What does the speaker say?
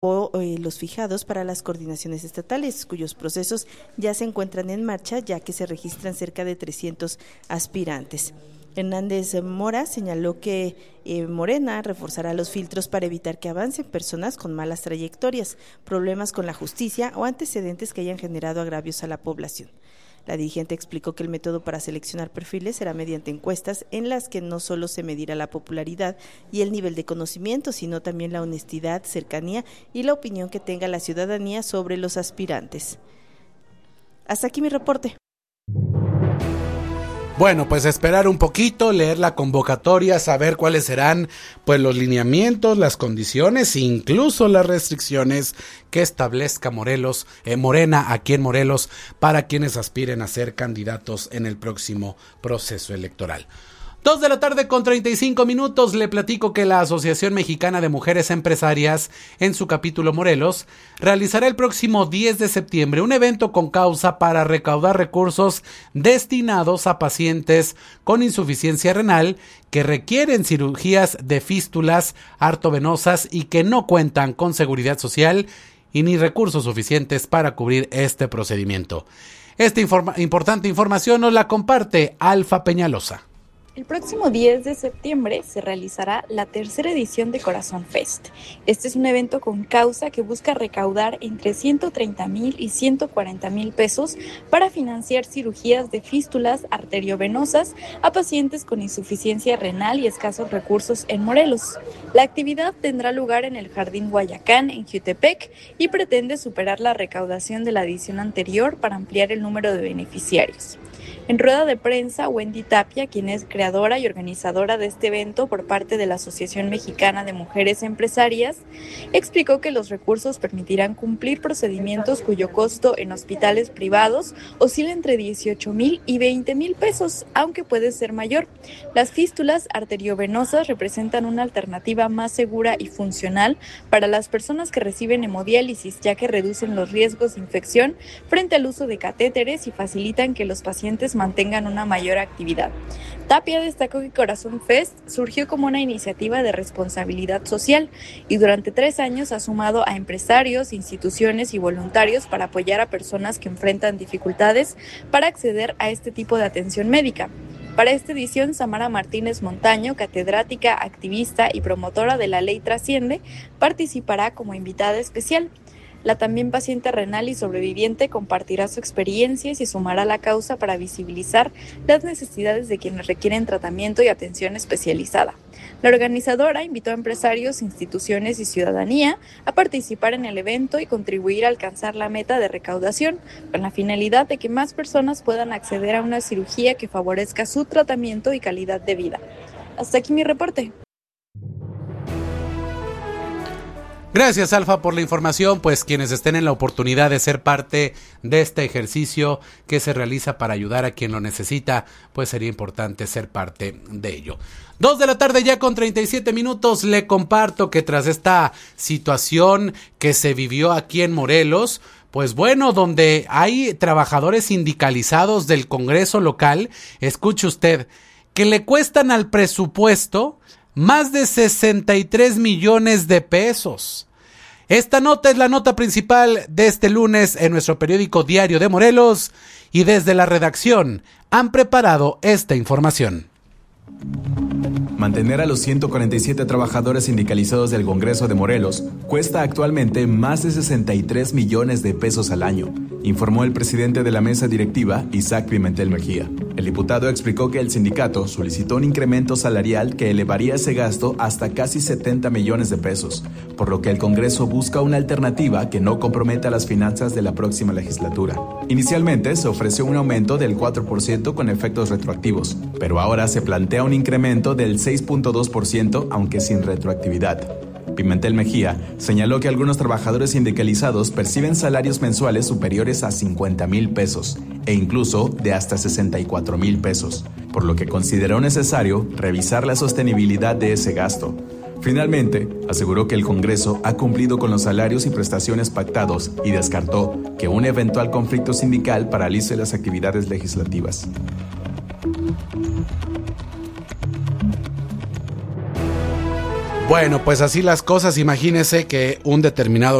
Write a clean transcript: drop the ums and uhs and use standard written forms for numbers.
o los fijados para las coordinaciones estatales, cuyos procesos ya se encuentran en marcha, ya que se registran cerca de 300 aspirantes. Hernández Mora señaló que Morena reforzará los filtros para evitar que avancen personas con malas trayectorias, problemas con la justicia o antecedentes que hayan generado agravios a la población. La dirigente explicó que el método para seleccionar perfiles será mediante encuestas en las que no solo se medirá la popularidad y el nivel de conocimiento, sino también la honestidad, cercanía y la opinión que tenga la ciudadanía sobre los aspirantes. Hasta aquí mi reporte. Bueno, pues esperar un poquito, leer la convocatoria, saber cuáles serán pues los lineamientos, las condiciones, incluso las restricciones que establezca Morena aquí en Morelos para quienes aspiren a ser candidatos en el próximo proceso electoral. 2:35 p.m, le platico que la Asociación Mexicana de Mujeres Empresarias, en su capítulo Morelos, realizará el próximo 10 de septiembre un evento con causa para recaudar recursos destinados a pacientes con insuficiencia renal que requieren cirugías de fístulas artovenosas y que no cuentan con seguridad social y ni recursos suficientes para cubrir este procedimiento. Esta importante información nos la comparte Alfa Peñalosa. El próximo 10 de septiembre se realizará la tercera edición de Corazón Fest. Este es un evento con causa que busca recaudar entre 130,000 y 140,000 pesos para financiar cirugías de fístulas arteriovenosas a pacientes con insuficiencia renal y escasos recursos en Morelos. La actividad tendrá lugar en el Jardín Guayacán, en Jiutepec, y pretende superar la recaudación de la edición anterior para ampliar el número de beneficiarios. En rueda de prensa, Wendy Tapia, quien es creadora y organizadora de este evento por parte de la Asociación Mexicana de Mujeres Empresarias, explicó que los recursos permitirán cumplir procedimientos cuyo costo en hospitales privados oscila entre 18,000 y 20,000 pesos, aunque puede ser mayor. Las fístulas arteriovenosas representan una alternativa más segura y funcional para las personas que reciben hemodiálisis, ya que reducen los riesgos de infección frente al uso de catéteres y facilitan que los pacientes mantengan una mayor actividad. Tapia destacó que Corazón Fest surgió como una iniciativa de responsabilidad social y durante 3 años ha sumado a empresarios, instituciones y voluntarios para apoyar a personas que enfrentan dificultades para acceder a este tipo de atención médica. Para esta edición, Samara Martínez Montaño, catedrática, activista y promotora de la Ley Trasciende, participará como invitada especial. La también paciente renal y sobreviviente compartirá su experiencia y se sumará a la causa para visibilizar las necesidades de quienes requieren tratamiento y atención especializada. La organizadora invitó a empresarios, instituciones y ciudadanía a participar en el evento y contribuir a alcanzar la meta de recaudación, con la finalidad de que más personas puedan acceder a una cirugía que favorezca su tratamiento y calidad de vida. Hasta aquí mi reporte. Gracias, Alfa, por la información. Pues quienes estén en la oportunidad de ser parte de este ejercicio que se realiza para ayudar a quien lo necesita, pues sería importante ser parte de ello. 2:37 p.m, le comparto que tras esta situación que se vivió aquí en Morelos, pues bueno, donde hay trabajadores sindicalizados del Congreso local, escuche usted, que le cuestan al presupuesto más de 63 millones de pesos. Esta nota es la nota principal de este lunes en nuestro periódico Diario de Morelos y desde la redacción han preparado esta información. Mantener a los 147 trabajadores sindicalizados del Congreso de Morelos cuesta actualmente más de 63 millones de pesos al año, informó el presidente de la mesa directiva, Isaac Pimentel Mejía. El diputado explicó que el sindicato solicitó un incremento salarial que elevaría ese gasto hasta casi 70 millones de pesos, por lo que el Congreso busca una alternativa que no comprometa las finanzas de la próxima legislatura. Inicialmente se ofreció un aumento del 4% con efectos retroactivos, pero ahora se plantea un incremento del 6.2%, aunque sin retroactividad. Pimentel Mejía señaló que algunos trabajadores sindicalizados perciben salarios mensuales superiores a 50,000 pesos e incluso de hasta 64,000 pesos, por lo que consideró necesario revisar la sostenibilidad de ese gasto. Finalmente, aseguró que el Congreso ha cumplido con los salarios y prestaciones pactados y descartó que un eventual conflicto sindical paralice las actividades legislativas. Bueno, pues así las cosas. Imagínese que un determinado